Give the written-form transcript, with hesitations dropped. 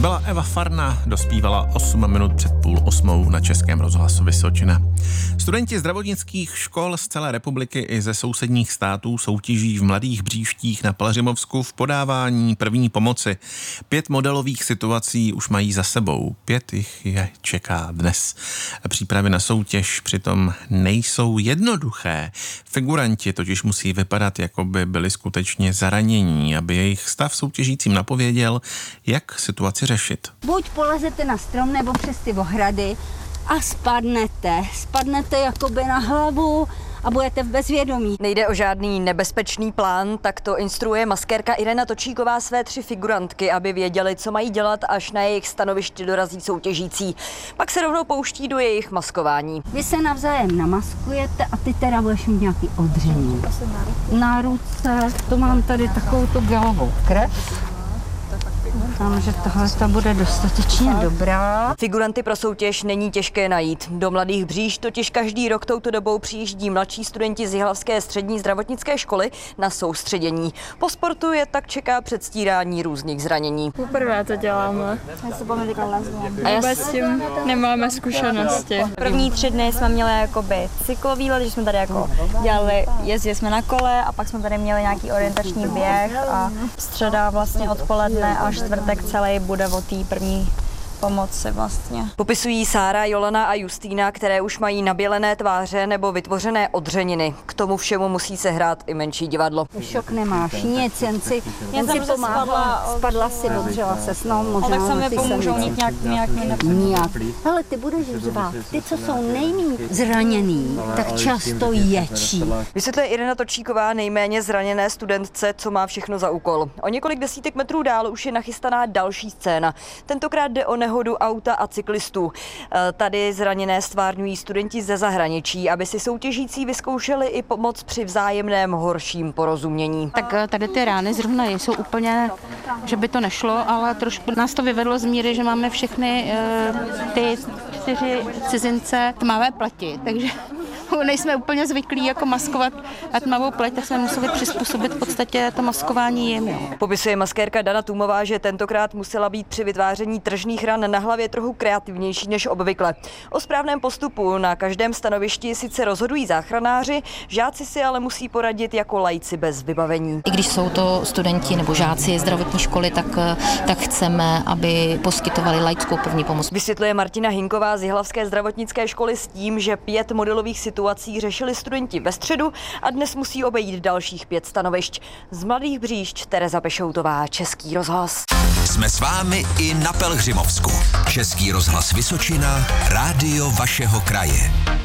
byla Eva Farna, dospívala 8 minut před 7:30 na Českém rozhlasu Vysočina. Studenti zdravotnických škol z celé republiky i ze sousedních států soutěží v Mladých Bříštích na Pelhřimovsku v podávání první pomoci. 5 modelových situací už mají za sebou, 5 jich je čeká dnes. Přípravy na soutěž přitom nejsou jednoduché. Figuranti totiž musí vypadat, jako by byli skutečně zranění, aby jejich stav soutěžícím napověděl, jak situaci řešit. Buď polezete na strom nebo přes ty ohrady a spadnete jakoby na hlavu a budete v bezvědomí. Nejde o žádný nebezpečný plán, tak to instruuje maskérka Irena Točíková své 3 figurantky, aby věděli, co mají dělat, až na jejich stanoviště dorazí soutěžící. Pak se rovnou pouští do jejich maskování. Vy se navzájem namaskujete a ty teda budeš mít nějaký odření. Na ruce, to mám tady takovou tu gelovou krev. Doufám, že tohle bude dostatečně dobrá. Figuranty pro soutěž není těžké najít. Do Mladých Bříš totiž každý rok touto dobou přijíždí mladší studenti z Jihlavské střední zdravotnické školy na soustředění. Po sportu je tak čeká předstírání různých zranění. Poprvé to děláme. A vůbec s tím nemáme zkušenosti. První 3 dny jsme měli jakoby cyklový let, že jsme tady jako jezdili jsme na kole a pak jsme tady měli nějaký orientační běh a středa vlastně odpoledne a čtvrtek celý bude o té první pomoci vlastně. Popisují Sára, Jolana a Justýna, které už mají nabělené tváře nebo vytvořené odřeniny. K tomu všemu musí se hrát i menší divadlo. Šok nemáš nic, jen si pomáhla, spadla si, odřela se, no možná. Tak se mi pomůžou nějak. Ale ty budeš řvát. Ty, co jsou nejméně zraněný, tak často ječí. Vysvětluje Irena Točíková nejméně zraněné studentce, co má všechno za úkol. O několik desítek metrů dál už je nachystaná další scéna. Tentokrát jde o nehodu auta a cyklistů. Tady zraněné stvárňují studenti ze zahraničí, aby si soutěžící vyzkoušeli i pomoc při vzájemném horším porozumění. Tak tady ty rány zrovna nejsou úplně, že by to nešlo, ale trošku nás to vyvedlo z míry, že máme všechny ty 4 cizince tmavé pleti, takže nejsme úplně zvyklí jako maskovat tmavou pleť, tak jsme museli přizpůsobit v podstatě to maskování jim. Jo. Popisuje maskérka Dana Tůmová, že tentokrát musela být při vytváření tržních ran na hlavě trochu kreativnější než obvykle. O správném postupu na každém stanovišti sice rozhodují záchranáři, žáci si ale musí poradit jako laici bez vybavení. I když jsou to studenti nebo žáci zdravotní školy, tak chceme, aby poskytovali laickou první pomoc. Vysvětluje Martina Hinková z Jihlavské zdravotnické školy s tím, že 5 modelových situací řešili studenti ve středu a dnes musí obejít dalších 5 stanovišť. Z Mladých Bříšť Tereza Pešoutová, Český rozhlas. Jsme s vámi i na Pelhřimovsku. Český rozhlas Vysočina, rádio vašeho kraje.